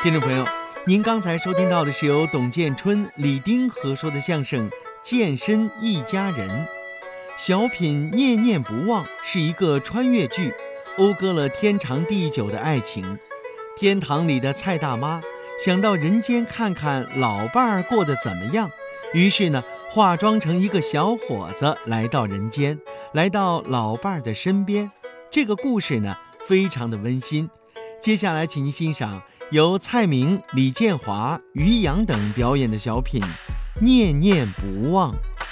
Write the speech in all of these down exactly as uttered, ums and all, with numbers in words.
听众朋友，您刚才收听到的是由董建春、李丁合说的相声《健身一家人》。小品《念念不忘》是一个穿越剧，讴歌了天长地久的爱情。天堂里的蔡大妈想到人间看看老伴儿过得怎么样，于是呢，化妆成一个小伙子来到人间，来到老伴儿的身边。这个故事呢，非常的温馨。接下来，请您欣赏由蔡明、李建华、于洋等表演的小品《念念不忘》。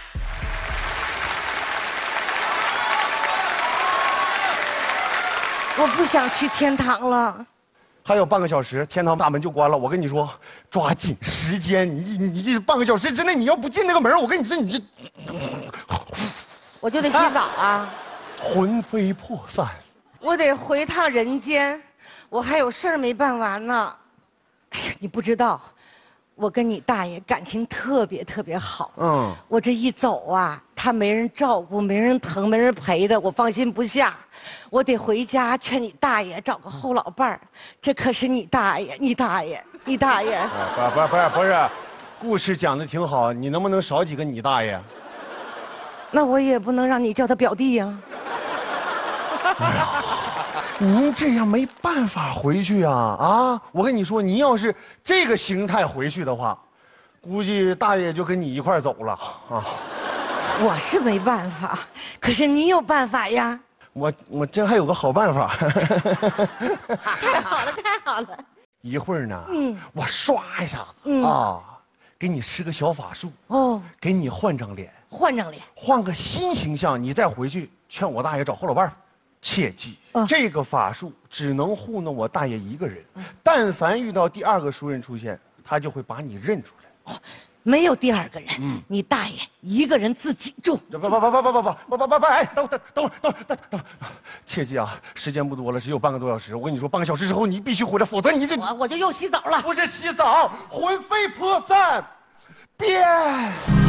我不想去天堂了。 还有半个小时，天堂大门就关了。我跟你说，抓紧时间！你你这半个小时之内，你要不进那个门，我跟你说，你这我就得洗澡啊， 魂飞魄散。 我得回趟人间，我还有事儿没办完呢。哎呀，你不知道，我跟你大爷感情特别特别好。嗯，我这一走啊，他没人照顾，没人疼，没人陪的，我放心不下。我得回家劝你大爷找个后老伴儿，这可是你大爷，你大爷，你大爷。 不不不是不是，故事讲的挺好，你能不能少几个你大爷？ 那我也不能让你叫他表弟呀。 哎呀，您这样没办法回去啊啊！我跟你说，您要是这个形态回去的话，估计大爷就跟你一块走了啊。 我是没办法，可是你有办法呀。 我我真还有个好办法。 太好了，太好了！ 一会儿呢，嗯，我刷一下子，嗯啊，给你施个小法术哦，给你换张脸， 换张脸， 换个新形象，你再回去劝我大爷找后老伴儿。切记，哦，这个法术只能糊弄我大爷一个人，嗯，但凡遇到第二个熟人出现，他就会把你认出来。哦， 没有第二个人，嗯，你大爷一个人自己住。 不不不不不不不不不不不，哎，等等等会儿，等会儿，等等，切记啊，时间不多了，只有半个多小时。我跟你说，半个小时之后你必须回来，否则你这我我就又洗澡了。 不是洗澡，魂飞魄散，变。